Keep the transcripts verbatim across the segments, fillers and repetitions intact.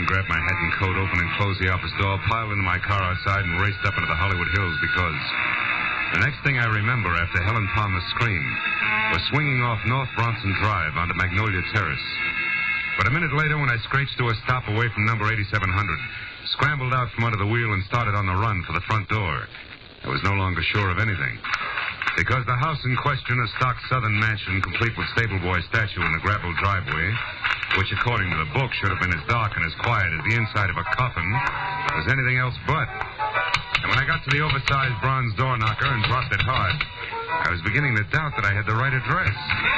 grabbed my hat and coat, opened and closed the office door, piled into my car outside, and raced up into the Hollywood Hills because the next thing I remember after Helen Palmer's scream was swinging off North Bronson Drive onto Magnolia Terrace. But a minute later, when I screeched to a stop away from number eighty-seven hundred, scrambled out from under the wheel and started on the run for the front door, I was no longer sure of anything. Because the house in question, a stock southern mansion complete with stable boy statue in the gravel driveway, which according to the book should have been as dark and as quiet as the inside of a coffin, was anything else but. And when I got to the oversized bronze door knocker and dropped it hard, I was beginning to doubt that I had the right address.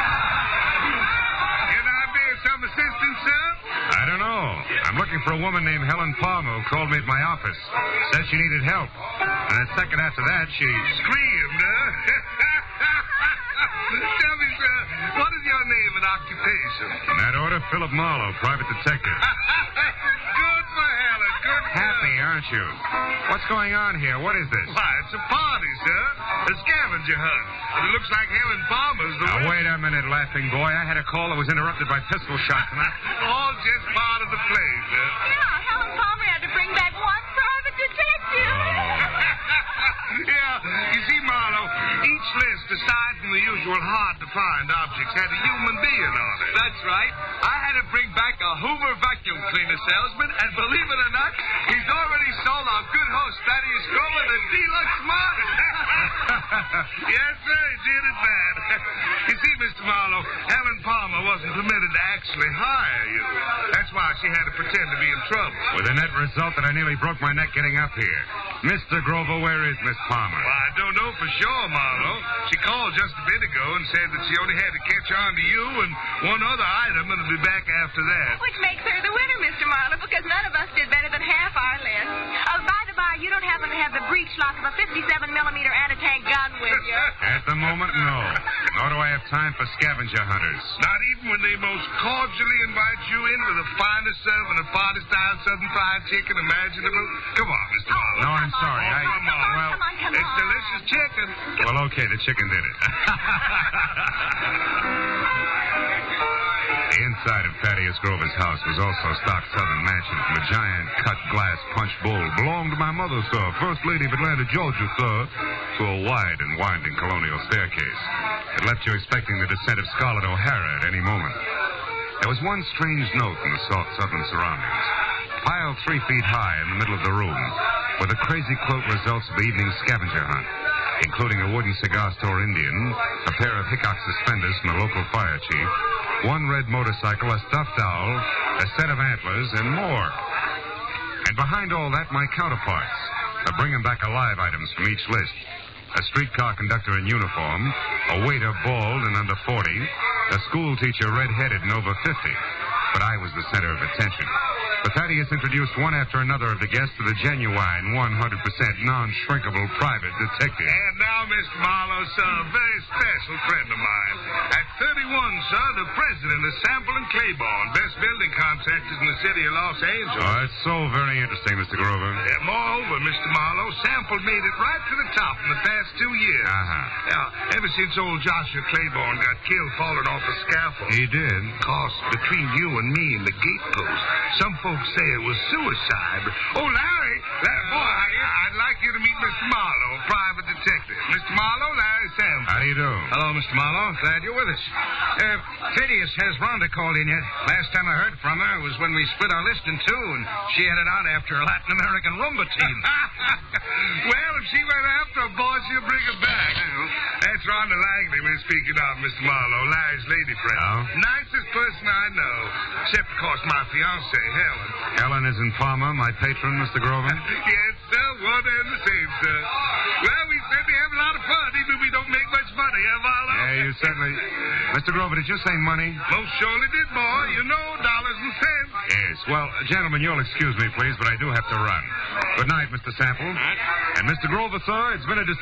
Can I be of some assistance, sir? I don't know. I'm looking for a woman named Helen Palmer who called me at my office. Said she needed help. And a second after that, she screamed, huh? Tell me, sir, what is your name and occupation? In that order, Philip Marlowe, private detective. Good for Helen, good for Happy, aren't you? What's going on here? What is this? Why, it's a party, sir. A scavenger hunt. And it looks like Helen Palmer's the Now, winner. wait a minute, laughing boy. I had a call that was interrupted by pistol shots, and I... All just part of the play, sir. Yeah, Helen Palmer had to bring back one private detective. Yeah, you see, Marlowe, each list, aside from the usual hard-to-find objects, had a human being on it. That's right. I had to bring back a Hoover vacuum cleaner salesman, and believe it or not, he's already sold our good host, Thaddeus Grover, the deluxe model. Yes, sir, he did it bad. You see, Mister Marlowe, Helen Palmer wasn't permitted to actually hire you. That's why she had to pretend to be in trouble. With the net result that I nearly broke my neck getting up here. Mister Grover, where is Miss Palmer? Well, I don't know for sure, Marlowe. She called just a bit ago and said that she only had to catch on to you and one other item and will be back after that. Which makes her the winner, Mister Marlowe, because none of us did better than half our list. Oh, by the by, you don't happen to have the breech lock of a fifty-seven millimeter anti-tank gun with you. At the moment, no. Nor do I have time for scavenger hunters. Not even when they most cordially invite you in with the finest serving of party-style Southern fried chicken imaginable. Come on, Mister Marlowe. No, I'm sorry. Oh, I... come on. Well, Come on, come It's on. delicious chicken. well, okay, the chicken did it. The inside of Thaddeus Grover's house was also a stock southern mansion from a giant cut glass punch bowl. Belonged to my mother, sir, First Lady of Atlanta, Georgia, sir, to a wide and winding colonial staircase. It left you expecting the descent of Scarlett O'Hara at any moment. There was one strange note in the soft southern surroundings. Piled three feet high in the middle of the room were the crazy quote results of the evening's scavenger hunt, including a wooden cigar store Indian, a pair of Hickok suspenders from the local fire chief, one red motorcycle, a stuffed owl, a set of antlers, and more. And behind all that, my counterparts, the bringing back alive items from each list. A streetcar conductor in uniform, a waiter bald and under forty, a school teacher red-headed and over fifty. But I was the center of attention. But Thaddeus introduced one after another of the guests to the genuine, one hundred percent non-shrinkable private detective. And now, Mister Marlowe, sir, a very special friend of mine. At thirty-one, sir, the president of Sample and Claiborne, best building contractors in the city of Los Angeles. Oh, it's so very interesting, Mister Grover. Yeah, moreover, Mister Marlowe, Sample made it right to the top in the past two years. Uh-huh. Yeah, ever since old Joshua Claiborne got killed falling off a scaffold. He did. Of course, between you and me and the gatepost, some folks say it was suicide. But, oh, Larry, Larry boy, I, I'd like you to meet Mister Marlowe, private detective. Mister Marlowe, Larry Sample. How do you do? Hello, Mister Marlowe. Glad you're with us. Uh, Thaddeus, has Rhonda called in yet? Last time I heard from her was when we split our list in two, and she headed out after a Latin American rumba team. Well, if she went after a boy, she'll bring her back. That's Rhonda Langley we're speaking of, Mister Marlowe, Larry's lady friend. Oh? Nicest person I know. Except, of course, my fiancée, Helen. Helen is in Palmer, my patron, Mister Grover. Yes, sir, one and the same, sir. Well, we certainly have a lot of fun, even if we don't make much money, eh, Marlowe? Yeah, you certainly... Mister Grover, did you say money? Most surely did, boy. You know, dollars and cents. Yes. Well, gentlemen, you'll excuse me, please, but I do have to run. Good night, Mister Sample. And Mister Grover, sir, it's been a